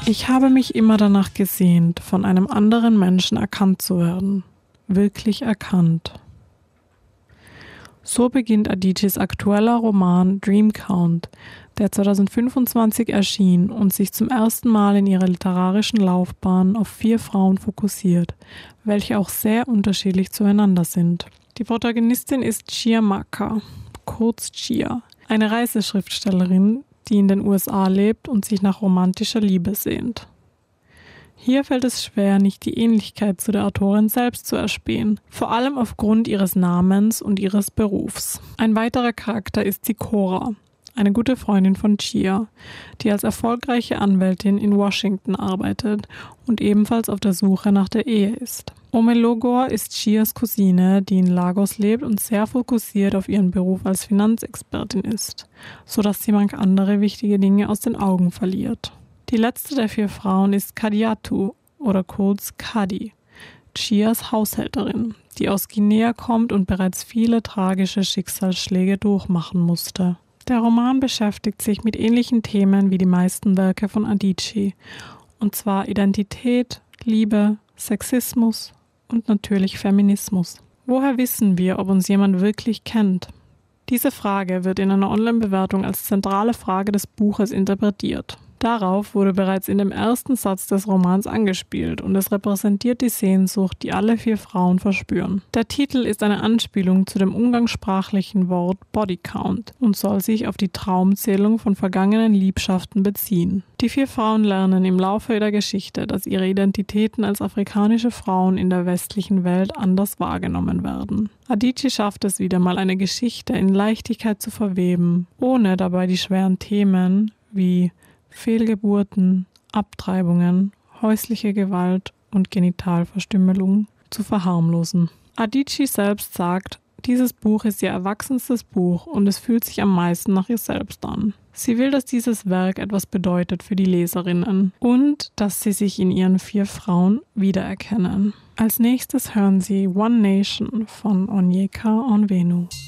Ich habe mich immer danach gesehnt, von einem anderen Menschen erkannt zu werden. Wirklich erkannt. So beginnt Adichis aktueller Roman Dream Count, der 2025 erschien und sich zum ersten Mal in ihrer literarischen Laufbahn auf 4 Frauen fokussiert, welche auch sehr unterschiedlich zueinander sind. Die Protagonistin ist Chia Maka, kurz Chia, eine Reiseschriftstellerin, die in den USA lebt und sich nach romantischer Liebe sehnt. Hier fällt es schwer, nicht die Ähnlichkeit zu der Autorin selbst zu erspähen, vor allem aufgrund ihres Namens und ihres Berufs. Ein weiterer Charakter ist die Cora, eine gute Freundin von Chia, die als erfolgreiche Anwältin in Washington arbeitet und ebenfalls auf der Suche nach der Ehe ist. Omelogor ist Chias Cousine, die in Lagos lebt und sehr fokussiert auf ihren Beruf als Finanzexpertin ist, sodass sie manch andere wichtige Dinge aus den Augen verliert. Die letzte der 4 Frauen ist Kadiatu oder kurz Kadi, Chias Haushälterin, die aus Guinea kommt und bereits viele tragische Schicksalsschläge durchmachen musste. Der Roman beschäftigt sich mit ähnlichen Themen wie die meisten Werke von Adichie, und zwar Identität, Liebe, Sexismus und natürlich Feminismus. Woher wissen wir, ob uns jemand wirklich kennt? Diese Frage wird in einer Online-Bewertung als zentrale Frage des Buches interpretiert. Darauf wurde bereits in dem ersten Satz des Romans angespielt und es repräsentiert die Sehnsucht, die alle 4 Frauen verspüren. Der Titel ist eine Anspielung zu dem umgangssprachlichen Wort Body Count und soll sich auf die Traumzählung von vergangenen Liebschaften beziehen. Die 4 Frauen lernen im Laufe der Geschichte, dass ihre Identitäten als afrikanische Frauen in der westlichen Welt anders wahrgenommen werden. Adichie schafft es wieder mal, eine Geschichte in Leichtigkeit zu verweben, ohne dabei die schweren Themen wie Fehlgeburten, Abtreibungen, häusliche Gewalt und Genitalverstümmelung zu verharmlosen. Adichie selbst sagt, dieses Buch ist ihr erwachsenstes Buch und es fühlt sich am meisten nach ihr selbst an. Sie will, dass dieses Werk etwas bedeutet für die Leserinnen und dass sie sich in ihren 4 Frauen wiedererkennen. Als nächstes hören Sie One Nation von Onyeka Onwenu.